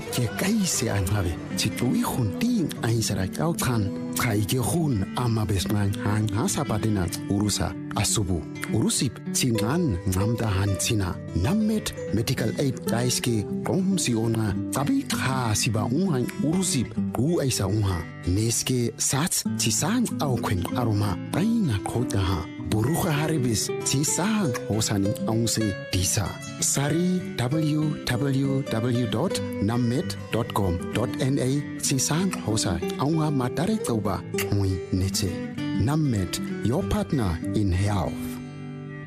ke kai se angabe chitui khunting aisara kau khan khai ke khun ama besman hang hasapatina urusa asubu urusip chingan ngamda hanchina nammet medical aid guys ke komsiona kabi kha siba unhan urusip u aisa unha neske sats chisang au khwen aroma kaina khota ha buruha haribis chisang hosani aungse disa sari www.nammet.com.na chisang hosa aunga matare toba hui neche Nammet, your partner in health.